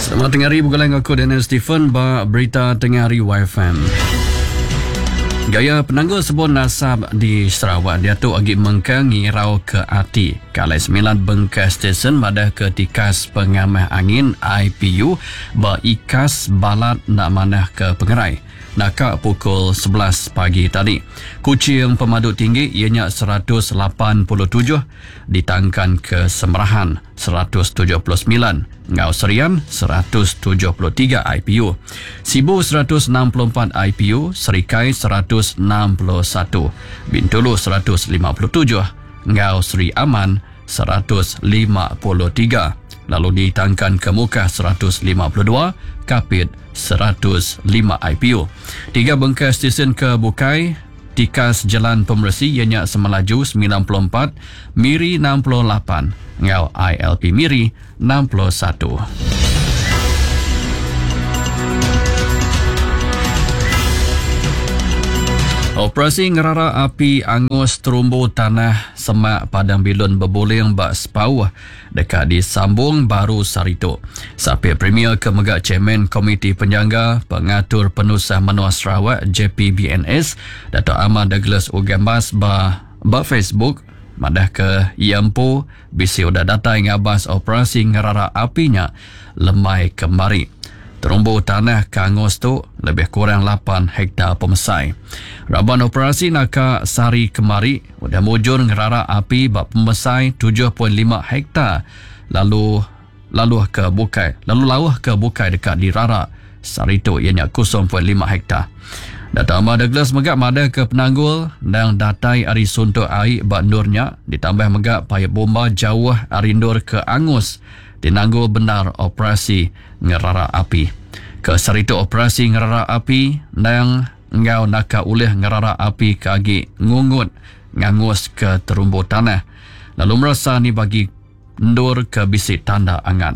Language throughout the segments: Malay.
Selamat tengah hari, bukan aku Daniel Stephen, berita tengah hari YFM. Gaya penanggul sebuah nasab di Sarawak, dia tu agi mengkang ngirau ke ati. Kalai 9 bengkas stesen pada ketikas pengamah angin IPU berikas balat nak manah ke pengerai. Nakak pukul 11 pagi tadi. Kucing pemadu tinggi ianya 187, ditangkan ke Semerahan 179, Ngau Serian 173 IPU, Sibu 164 IPU, Serikai 161, Bintulu 157, Ngau Seri Aman 153. Lalu ditangkan ke Muka 152, Kapit 105 IPU. 3 bengkas stesen ke Bukai, tikas jalan pemersi ianya semelaju 94, Miri 68, Ngau ILP Miri 61. Operasi ngerara api angus terumbu tanah semak Padang Bilun berboleng bak sepauh dekat disambung baru Sarito. Sapir Premier Kemegak Chairman Komiti Penjangga Pengatur Penusah Menua Sarawak JPBNS Dato' Ahmad Douglas Ugambas ba Facebook madah ke Yampu bisi udah datai ngabas operasi ngerara apinya lemai kembali. Terumbu tanah kangus tu lebih kurang 8 hektar pemesai. Raban operasi naka sari kemari udah mujur ngerara api bak pemesai 7.5 hektar lalu lauh ke Bukai dekat di Rara Sarito ianya 0.5 hektar. Data Ahmad Douglas megak mada ke penanggul dan datai ari suntuk air bak nurnya ditambah megak payah bomba jauh arindur ke angus dinanggul benar operasi ngerara api. Ke Sarito operasi ngerara api dan ngau naka ulih ngerara api kagi ngungut ngangus ke terumbu tanah. Lalu merasa ni bagi ndur ke bisik tanda angan.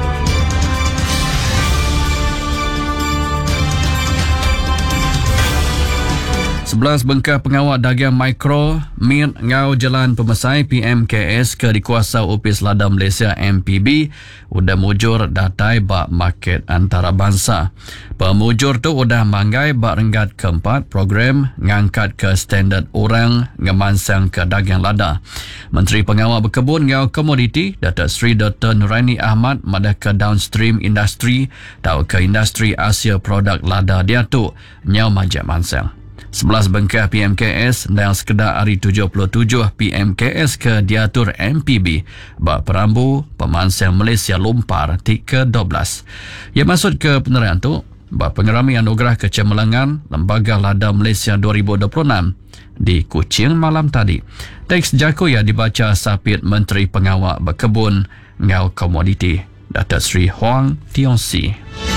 11 bengkah pengawal dagang mikro Min Ngau Jalan Pemesai PMKS ke dikuasa Opis Lada Malaysia MPB udah mujur datai bak market antarabangsa. Pemujur tu udah manggai bak renggat keempat program ngangkat ke standard orang ngemansang ke dagang lada. Menteri Pengawal Berkebun Ngau Komoditi Datuk Seri Dr. Nuraini Ahmad madah ke downstream industri tau ke industri Asia produk lada dia tu nyau majak mansang. 11 bengkah PMKS dan sekedar hari 77 PMKS ke diatur MPB bak perambu pemansang Malaysia Lumpar ke 12. Ia maksud ke penerang tu bak pengerami anugerah kecemerlangan Lembaga Lada Malaysia 2026 di Kuching malam tadi. Teks jako yang dibaca Sapit Menteri Pengawal Berkebun Ngau Komoditi Datuk Seri Huang Tiongsi.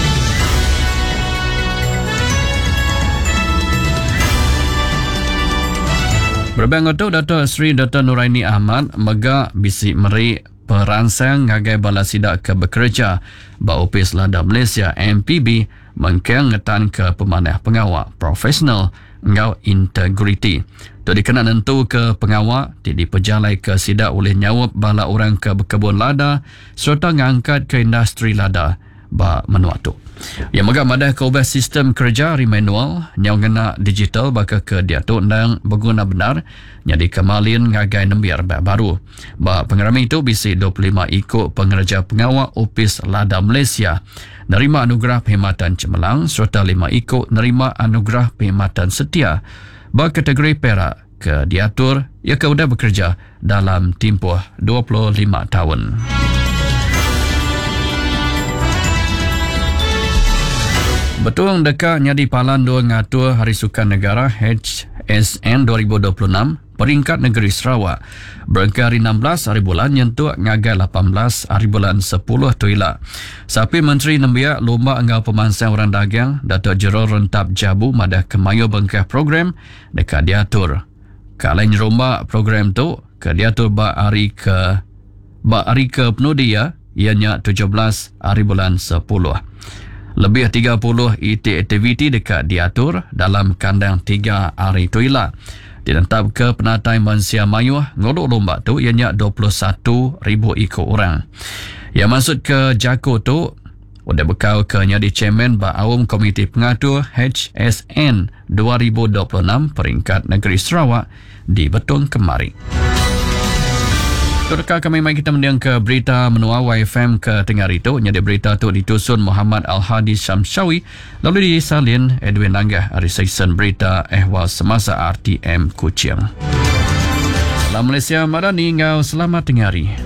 Berbang itu Datuk Seri Dr. Nuraini Ahmad megak bisi meri peransang ngagai balasidak ke bekerja ba Opis Lada Malaysia MPB mengkeng ngetan ke pemanah pengawal profesional ngau integriti. Tu dikenal nentu ke pengawal di pejalai ke sidak oleh nyawab bala orang ke berkebun lada serta ngangkat ke industri lada ba menua tu. Yang megak madah ke ubah sistem kerja manual yang kena digital baka ke diatuk dan berguna benar jadi kemalin ngagai nembiar baru. Ba pengerami itu bisi 25 ikut pengerja pengawal Opis Lada Malaysia nerima anugerah perkhidmatan cemerlang serta 5 ikut nerima anugerah perkhidmatan setia ba kategori perak ke diatur ia ke udah bekerja dalam tempoh 25 tahun. Betul dekat nyadi palan dua ngatur Hari Sukan Negara HSN 2026 peringkat negeri Sarawak berangka hari 16 hari bulan nyentuh ngagai 18 hari bulan 10 tuila. Sapi Menteri Nembiak lomba engau pemansang orang dagang Datuk Jero Rentap Jabu madah kemayu bengkah program dekat diatur. Kalau nyeromba program tu ke diatur ba hari ke penudia ianya 17 hari bulan 10. Lebih 30 aktiviti dekat diatur dalam kandang 3 hari tuila. Ditentap ke penatai Mansia Mayuh ngodok lomba tu ianya 21,000 ikut orang. Yang maksud ke jako tu Udah bekal ke nyadi chairman ba awam Komiti Pengatur HSN 2026 peringkat negeri Sarawak di Betong kemari. Turka kami mai kita mendiang ke berita menua YFM ke tengah itu. Nyadi berita tu ditusun Muhammad Al-Hadi Syamshawi lalu disalin Edwin Langgah dari season berita ehwal semasa RTM Kuching. Salam Malaysia Madani, ngau selamat tengari.